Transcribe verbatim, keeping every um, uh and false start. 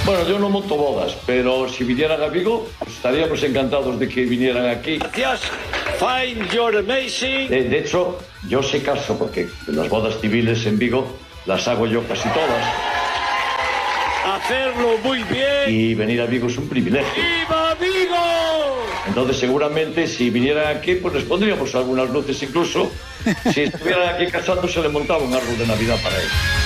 Bueno, yo no monto bodas, pero si vinieran a Vigo, pues estaríamos encantados de que vinieran aquí. Gracias. Fine, you're amazing. De, de hecho, yo se caso porque las bodas civiles en Vigo las hago yo casi todas. Hacerlo muy bien. Y venir a Vigo es un privilegio. ¡Viva Vigo! Entonces, seguramente, si vinieran aquí, pues les pondríamos algunas luces incluso. Si estuvieran aquí casándose, le montaba un árbol de Navidad para ellos.